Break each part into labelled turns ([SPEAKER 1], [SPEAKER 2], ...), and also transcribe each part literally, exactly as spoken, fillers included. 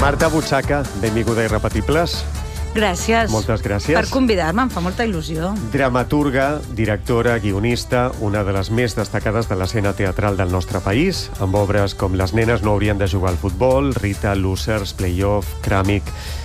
[SPEAKER 1] Marta Butxaca, benvinguda a Irrepetibles.
[SPEAKER 2] Gràcies.
[SPEAKER 1] Moltes gràcies.
[SPEAKER 2] Per convidar-me, em fa molta il·lusió.
[SPEAKER 1] Dramaturga, directora, guionista, una de les més destacades de l'escena teatral del nostre país, amb obres com Les nenes no haurien de jugar al futbol, Rita, Losers, Playoff, Cràmic.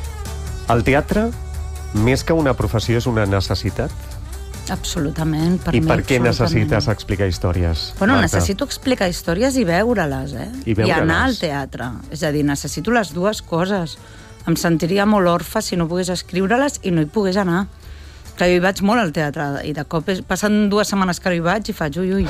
[SPEAKER 1] El teatre, més que una professió, és una necessitat?
[SPEAKER 2] Absolutament, per
[SPEAKER 1] I
[SPEAKER 2] mi,
[SPEAKER 1] per què
[SPEAKER 2] absolutament.
[SPEAKER 1] necessites explicar històries?
[SPEAKER 2] Bueno,
[SPEAKER 1] Marta?
[SPEAKER 2] necessito explicar històries i veure-les, eh?
[SPEAKER 1] I veure-les.
[SPEAKER 2] I anar al teatre. És a dir, necessito les dues coses. Em sentiria molt orfa si no pogués escriure-les i no hi pogués anar. Clar, jo hi vaig molt al teatre, i de cop és, passen dues setmanes que no hi vaig i faig ui, ui,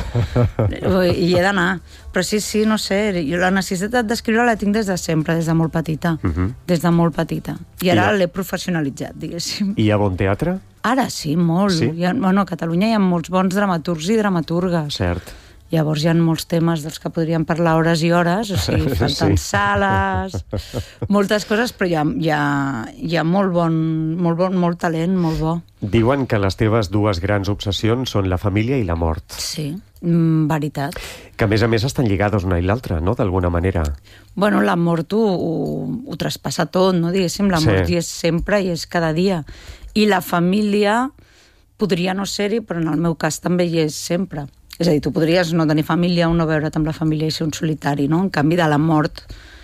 [SPEAKER 2] i hi he d'anar. Però sí, sí, no sé, jo la necessitat d'escriure la tinc des de sempre, des de molt petita. Uh -huh. Des de molt petita. I ara
[SPEAKER 1] I
[SPEAKER 2] l'he professionalitzat, diguéssim.
[SPEAKER 1] I hi ha bon teatre?
[SPEAKER 2] Ara sí, molt.
[SPEAKER 1] Sí?
[SPEAKER 2] Hi ha, bueno, a Catalunya hi ha molts bons dramaturgs i dramaturgues.
[SPEAKER 1] Cert.
[SPEAKER 2] Llavors hi ha molts temes dels que podríem parlar hores i hores, o sigui, falten
[SPEAKER 1] Sí.
[SPEAKER 2] sales, moltes coses, però hi ha, hi ha, hi ha molt bon, molt bon, molt talent, molt bo.
[SPEAKER 1] Diuen que les teves dues grans obsessions són la família i la mort.
[SPEAKER 2] Sí, mm, veritat.
[SPEAKER 1] Que a més a més estan lligades una i l'altra, no?, d'alguna manera.
[SPEAKER 2] Bueno, la mort ho, ho, ho traspassa tot, no?, diguéssim, la
[SPEAKER 1] Sí.
[SPEAKER 2] mort hi és sempre i és cada dia. I la família podria no ser-hi, però en el meu cas també hi és sempre. És a dir, tu podries no tenir família o no veure't amb la família i ser un solitari, no? En canvi, de la mort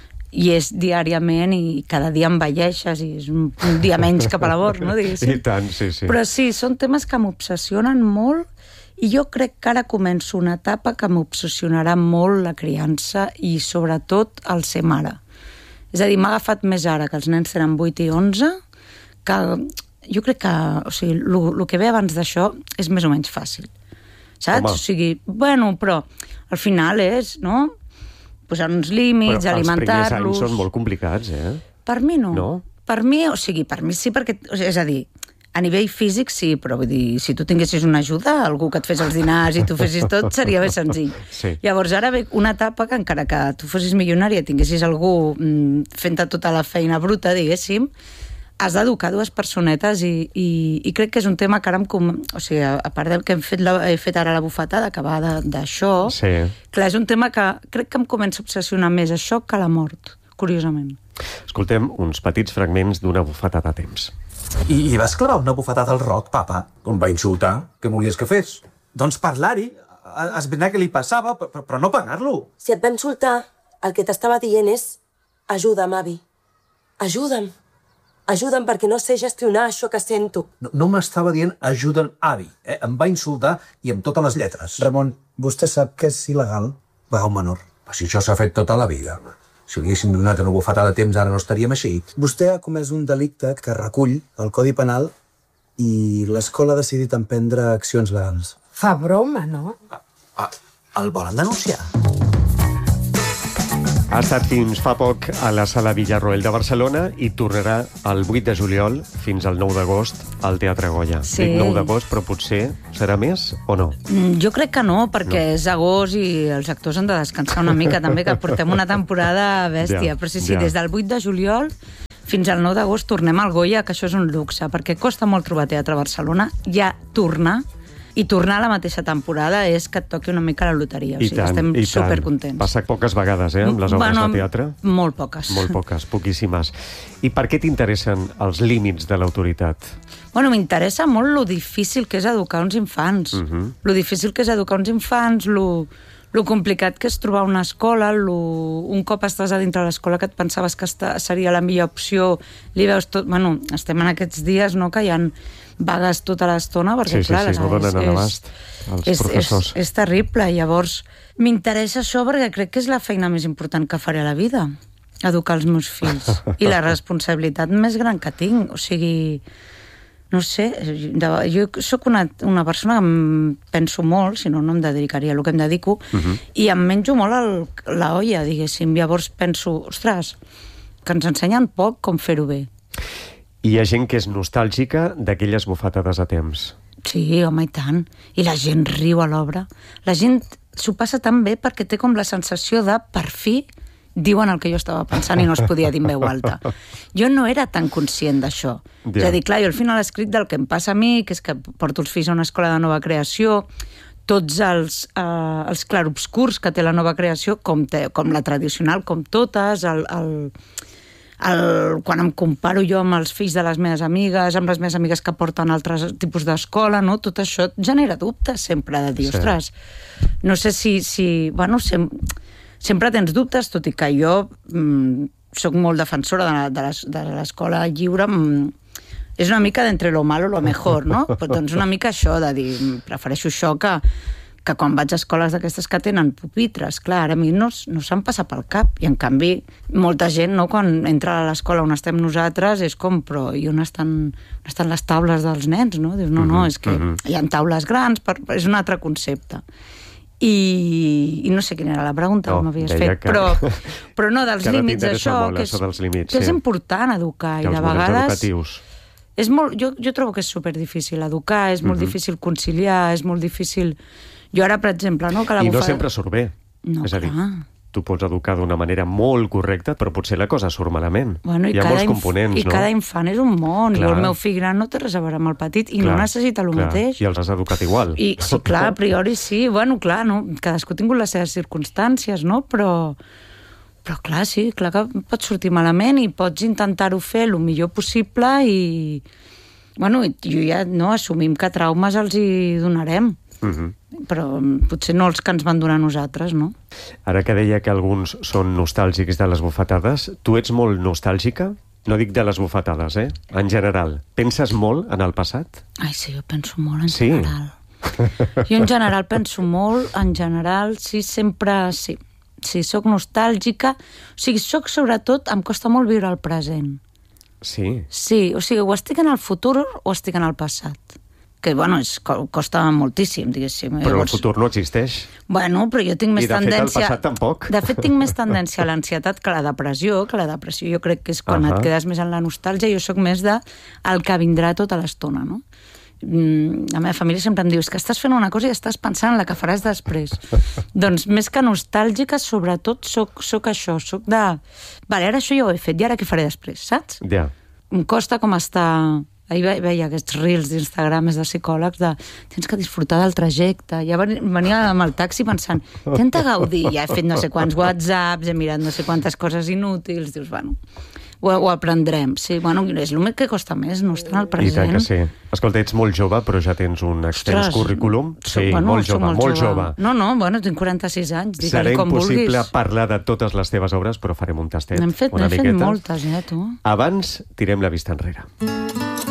[SPEAKER 2] hi és diàriament i cada dia envelleixes i és un, un dia menys cap a la mort, no? Diguéssim.
[SPEAKER 1] I tant, sí, sí.
[SPEAKER 2] Però sí, són temes que m'obsessionen molt i jo crec que ara començo una etapa que m'obsessionarà molt la criança i sobretot el ser mare. És a dir, m'ha agafat més ara que els nens tenen vuit i onze, que jo crec que, o sigui, el que ve abans d'això és més o menys fàcil. Saps?
[SPEAKER 1] Home.
[SPEAKER 2] O sigui, bueno, però al final és, no?, posar uns límits,
[SPEAKER 1] però
[SPEAKER 2] alimentar-los...
[SPEAKER 1] els primers anys són molt complicats, eh?
[SPEAKER 2] Per mi no.
[SPEAKER 1] No?
[SPEAKER 2] Per mi, o sigui, per mi sí, perquè, o sigui, és a dir, a nivell físic sí, però vull dir, si tu tinguessis una ajuda, algú que et fes els dinars i tu fessis tot, seria més senzill.
[SPEAKER 1] Sí.
[SPEAKER 2] Llavors ara ve una etapa que encara que tu fossis milionària, tinguessis algú mm, fent-te tota la feina bruta, diguéssim, has d'educar dues personetes i, i, i crec que és un tema que ara em... Com... O sigui, a part del que hem fet, la, he fet ara la bufetada, que va d'això,
[SPEAKER 1] Sí.
[SPEAKER 2] clar, és un tema que crec que em comença a obsessionar més això que la mort, curiosament.
[SPEAKER 1] Escoltem uns petits fragments d'una bufetada a temps.
[SPEAKER 3] I, I vas clavar una bufetada al Roc, papa?
[SPEAKER 4] Em va insultar. Què volies que fes?
[SPEAKER 3] Doncs parlar-hi, a- esbrinar què li passava, però, però no pegar-lo.
[SPEAKER 5] Si et va insultar, el que t'estava dient és ajuda'm, avi. Ajuda'm. Ajuda'm perquè no sé gestionar això que sento.
[SPEAKER 4] No, no m'estava dient ajuda'm, avi. Eh? Em va insultar i amb totes les lletres.
[SPEAKER 6] Ramon, vostè sap que és il·legal pagar un menor.
[SPEAKER 4] Però si això s'ha fet tota la vida. Si li haguéssim donat una bufetada a temps, ara no estaríem així.
[SPEAKER 6] Vostè ha comès un delicte que recull el Codi Penal i l'escola ha decidit emprendre accions legals.
[SPEAKER 7] Fa broma, no?
[SPEAKER 3] Ah, el volen denunciar?
[SPEAKER 1] Ha estat fins fa poc a la Sala Villarroel de Barcelona i tornarà el vuit de juliol fins al nou d'agost al Teatre Goya.
[SPEAKER 2] Sí.
[SPEAKER 1] Dic nou d'agost, però potser serà més o no?
[SPEAKER 2] Mm, Jo crec que no, perquè no. és agost i els actors han de descansar una mica també, que portem una temporada bèstia.
[SPEAKER 1] Ja,
[SPEAKER 2] Però sí, sí,
[SPEAKER 1] ja.
[SPEAKER 2] des del vuit de juliol fins al nou d'agost tornem al Goya, que això és un luxe, perquè costa molt trobar teatre a Barcelona, ja tornar, i tornar a la mateixa temporada és que et toqui una mica la loteria. O
[SPEAKER 1] I
[SPEAKER 2] sigui,
[SPEAKER 1] tant,
[SPEAKER 2] estem
[SPEAKER 1] i tant.
[SPEAKER 2] supercontents.
[SPEAKER 1] Passa poques vegades, eh, amb les obres
[SPEAKER 2] Bueno,
[SPEAKER 1] de teatre.
[SPEAKER 2] Molt poques.
[SPEAKER 1] Molt poques, poquíssimes. I per què t'interessen els límits de l'autoritat?
[SPEAKER 2] Bueno, m'interessa molt lo difícil que és educar uns infants. Uh -huh. Lo difícil que és educar uns infants, lo, lo complicat que és trobar una escola, lo, un cop estàs a dintre l'escola que et pensaves que esta, seria la millor opció, li veus tot... Bueno, estem en aquests dies, no?, que hi ha vagues tota l'estona, perquè,
[SPEAKER 1] Sí, sí,
[SPEAKER 2] clar...
[SPEAKER 1] sí, no donen a l'abast els
[SPEAKER 2] és,
[SPEAKER 1] professors.
[SPEAKER 2] És, és terrible. Llavors, m'interessa això perquè crec que és la feina més important que faré a la vida, educar els meus fills. I la responsabilitat més gran que tinc. O sigui, no sé, jo sóc una, una persona que em penso molt, si no, no em dedicaria a el que em dedico, uh -huh. i em menjo molt el, la olla, diguéssim. Llavors penso, ostres, que ens ensenyen poc com fer-ho bé.
[SPEAKER 1] Hi ha gent que és nostàlgica d'aquelles bufetades a temps.
[SPEAKER 2] Sí, home, i tant. I la gent riu a l'obra. La gent s'ho passa tan bé perquè té com la sensació de, per fi, diuen el que jo estava pensant i no es podia dir en veu alta. Jo no era tan conscient d'això.
[SPEAKER 1] Ja.
[SPEAKER 2] És a dir, clar, jo al final he escrit del que em passa a mi, que és que porto els fills a una escola de nova creació, tots els, eh, els clarobscurs que té la nova creació, com, té, com la tradicional, com totes, el, el, el, quan em comparo jo amb els fills de les meves amigues, amb les meves amigues que porten altres tipus d'escola, no? Tot això et genera dubtes sempre, de dir, sí. ostres, no sé si... si bueno, sem, sempre tens dubtes, tot i que jo mm, soc molt defensora de l'escola lliure. Mm, és una mica d'entre lo malo lo mejor, no? Però doncs una mica això, de dir, prefereixo això que, que quan vaig a escoles d'aquestes que tenen pupitres, clar, ara a mi no, no se'm passa pel cap, i en canvi molta gent, no, quan entra a l'escola on estem nosaltres, és com, però i on estan, on estan les taules dels nens, no? Dius, no, no, és que uh-huh. hi ha taules grans, per, és un altre concepte. I, i no sé quina era la pregunta
[SPEAKER 1] no,
[SPEAKER 2] que m'havies fet, que... però, però no, dels límits, això, molt, que és, dels límits, que sí. és important educar, que i de vegades... Educatius. És molt, jo, jo trobo que és superdifícil educar, és molt uh-huh. difícil conciliar, és molt difícil... Jo ara, per exemple, no, que la
[SPEAKER 1] I
[SPEAKER 2] bufada...
[SPEAKER 1] no sempre surt bé.
[SPEAKER 2] No,
[SPEAKER 1] és a dir,
[SPEAKER 2] clar.
[SPEAKER 1] tu pots educar d'una manera molt correcta, però potser la cosa surt malament.
[SPEAKER 2] Bueno,
[SPEAKER 1] hi ha molts
[SPEAKER 2] inf...
[SPEAKER 1] components,
[SPEAKER 2] I
[SPEAKER 1] no?
[SPEAKER 2] cada infant és un món,
[SPEAKER 1] clar.
[SPEAKER 2] I el meu fill gran no té res a veure amb el petit, i clar, no necessita el
[SPEAKER 1] clar.
[SPEAKER 2] mateix.
[SPEAKER 1] I els has educat igual.
[SPEAKER 2] I, sí, clar, a priori sí, bueno, clar, no? Cadascú ha tingut les seves circumstàncies, no? Però... Però clar, sí, clar que pot sortir malament i pots intentar-ho fer el millor possible i... Bueno, jo ja no, assumim que traumes els hi donarem, uh-huh. però potser no els que ens van donar a nosaltres, no?
[SPEAKER 1] Ara que deia que alguns són nostàlgics de les bufetades, tu ets molt nostàlgica? No dic de les bufetades, eh? En general. Penses molt en el passat?
[SPEAKER 2] Ai, sí, jo penso molt en
[SPEAKER 1] sí.
[SPEAKER 2] general. Jo en general penso molt, en general, sí, sempre, sí. Sí, soc nostàlgica. O sigui, soc sobretot, em costa molt viure el present.
[SPEAKER 1] Sí?
[SPEAKER 2] Sí, o sigui, o estic en el futur o estic en el passat. Que, bueno, és, costa moltíssim, diguéssim.
[SPEAKER 1] Però Llavors, el futur no existeix.
[SPEAKER 2] Bueno, però jo tinc més tendència...
[SPEAKER 1] I de fet el passat tampoc.
[SPEAKER 2] De fet, tinc més tendència a l'ansietat que a la depressió, que la depressió jo crec que és quan uh-huh. et quedes més en la nostàlgia, jo sóc més de el que vindrà tota l'estona, no? La meva família sempre em diu, és que estàs fent una cosa i estàs pensant en la que faràs després. Doncs més que nostàlgica, sobretot soc, soc això, soc de... Vale, ara això ja ho he fet, i ara què faré després, saps?
[SPEAKER 1] Ja. Yeah.
[SPEAKER 2] Em costa com estar... Ahir veia aquests reels d'Instagram de psicòlegs de tens que disfrutar del trajecte. Ja venia amb el taxi pensant, intenta gaudir, ja he fet no sé quants whatsapps, he mirat no sé quantes coses inútils, dius, bueno... Ho, ho aprendrem, sí. Bueno, és el que costa més, no estar al present.
[SPEAKER 1] I tant que sí. Escolta, ets molt jove, però ja tens un extens
[SPEAKER 2] Ostres,
[SPEAKER 1] currículum. Sí,
[SPEAKER 2] bueno,
[SPEAKER 1] molt jove, molt, molt jove. jove.
[SPEAKER 2] No, no, bueno, tinc quaranta-sis anys, digue-li
[SPEAKER 1] Serà
[SPEAKER 2] com vulguis.
[SPEAKER 1] Serà impossible parlar de totes les teves obres, però farem un tastet.
[SPEAKER 2] N'hem fet,
[SPEAKER 1] una
[SPEAKER 2] fet moltes, eh, tu?
[SPEAKER 1] Abans, tirem la vista enrere.